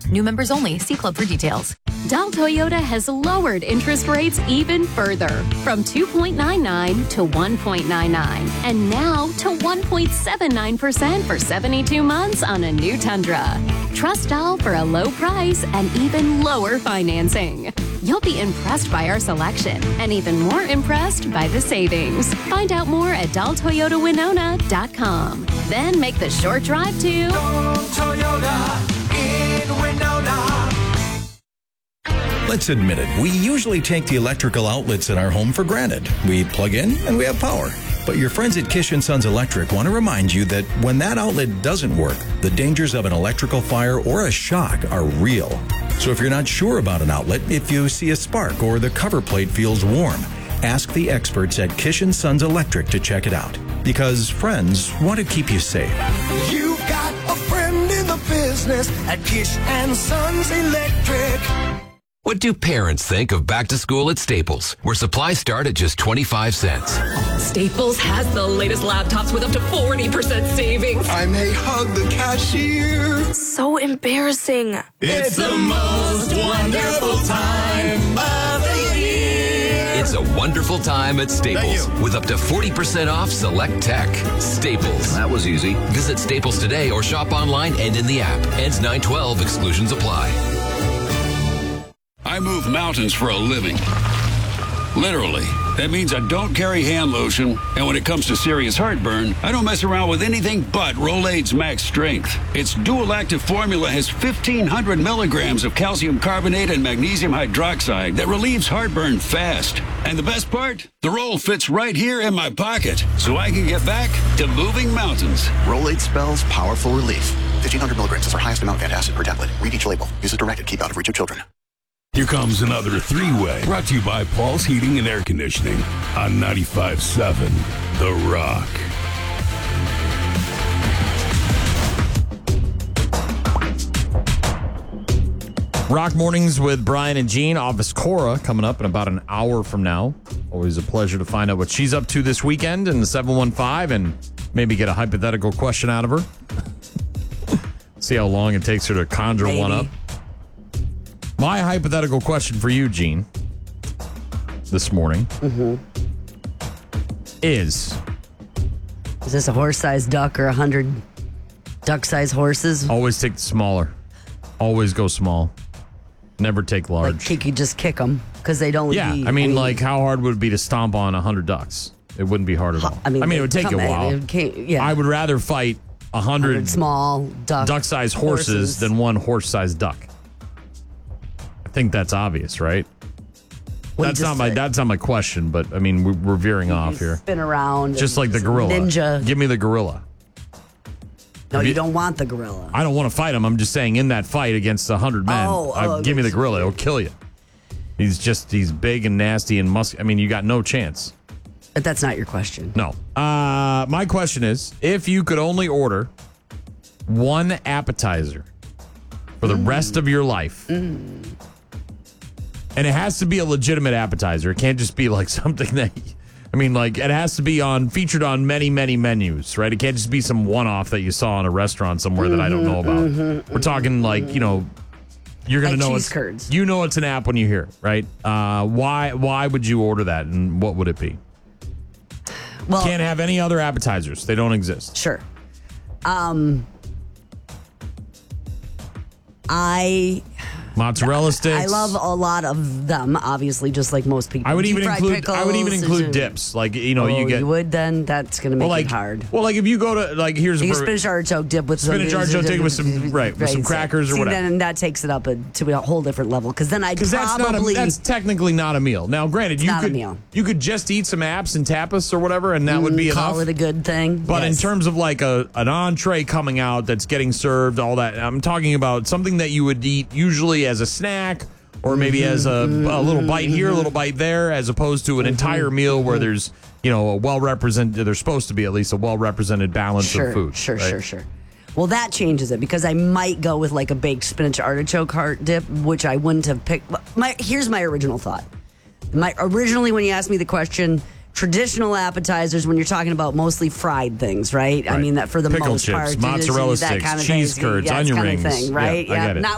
New members only. See club for details. Dell Toyota has lowered interest rates even further from 2.99 to 1.99 and now to 1.79% for 72 months on a new Tundra. Trust Dell for a low price and even lower financing. You'll be impressed by our selection and even more impressed by the savings. Find out more at DellToyotaWinona.com. Then make the short drive to Toyota in Winona. Let's admit it, we usually take the electrical outlets in our home for granted. We plug in and we have power. But your friends at Kish & Sons Electric want to remind you that when that outlet doesn't work, the dangers of an electrical fire or a shock are real. So if you're not sure about an outlet, if you see a spark or the cover plate feels warm, ask the experts at Kish & Sons Electric to check it out. Because friends want to keep you safe. You got a friend in the business at Kish & Sons Electric. What do parents think of back to school at Staples, where supplies start at just 25 cents? Staples has the latest laptops with up to 40% savings. I may hug the cashier. So embarrassing. It's the most wonderful time of the year. It's a wonderful time at Staples with up to 40% off select tech. Staples. That was easy. Visit Staples today or shop online and in the app. Ends 9/12. Exclusions apply. I move mountains for a living. Literally. That means I don't carry hand lotion, and when it comes to serious heartburn, I don't mess around with anything but Rolaids Max Strength. Its dual-active formula has 1,500 milligrams of calcium carbonate and magnesium hydroxide that relieves heartburn fast. And the best part? The roll fits right here in my pocket, so I can get back to moving mountains. Rolaids spells powerful relief. 1,500 milligrams is our highest amount of antacid per tablet. Read each label. Use as directed. Keep out of reach of children. Here comes another three-way, brought to you by Paul's Heating and Air Conditioning on 95.7 The Rock. Rock Mornings with Brian and Gene. Office Cora coming up in about an hour from now. Always a pleasure to find out what she's up to this weekend in the 715 and maybe get a hypothetical question out of her. See how long it takes her to conjure one up. My hypothetical question for you, Gene, this morning is this a horse-sized duck or 100 duck-sized horses? Always take the smaller. Always go small. Never take large. Like, you could just kick them because they don't. Yeah, I mean, like, how hard would it be to stomp on 100 ducks? It wouldn't be hard at all. I mean, it would take you a while. I would rather fight 100 small duck-sized horses than one horse-sized duck. I think that's obvious, right? That's not my question, but I mean we're veering off here. Spin around, just like the gorilla. Ninja. Give me the gorilla. No, you don't want the gorilla. I don't want to fight him. I'm just saying, in that fight against 100 men, give me the gorilla. It'll kill you. He's big and nasty and muscular. I mean, you got no chance. But that's not your question. No. My question is, if you could only order one appetizer for the rest of your life. And it has to be a legitimate appetizer. It can't just be like something that, I mean, like, it has to be featured on many, many menus, right? It can't just be some one-off that you saw in a restaurant somewhere that I don't know about. We're talking like, you're going to know cheese curds. You know it's an app when you hear it, right? Why would you order that, and what would it be? Well, can't have any other appetizers. They don't exist. Sure. Mozzarella sticks. I love a lot of them, obviously, just like most people. I would even include dips. Like, you get. You would then? That's going to make it hard. Well, like if you go to, like, here's a spinach artichoke dip with spinach artichoke dip with some crackers or whatever. Then that takes it up to a whole different level. Because then that's technically not a meal. Now, granted, you could just eat some apps and tapas or whatever, and that would be enough. Call it a good thing. But in terms of like an entree coming out that's getting served, all that, I'm talking about something that you would eat usually as a snack, or maybe as a little bite here, a little bite there, as opposed to an entire meal where there's, a well-represented, there's supposed to be at least a well-represented balance of food. Sure. Well, that changes it, because I might go with like a baked spinach artichoke heart dip, which I wouldn't have picked. Here's my original thought. Originally, when you asked me the question, traditional appetizers, when you're talking about mostly fried things, right? I mean, that for the pickle most chips, part, mozzarella sticks, kind of cheese curds, onion rings, thing, right? I get it. Not